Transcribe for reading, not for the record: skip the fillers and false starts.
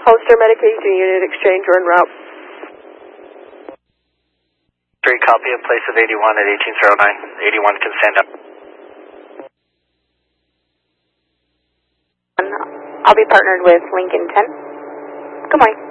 Holster medication unit exchange or en route. Great copy in place of 81 at 1809. 81 can stand up. I'll be partnered with Lincoln 10. Good morning.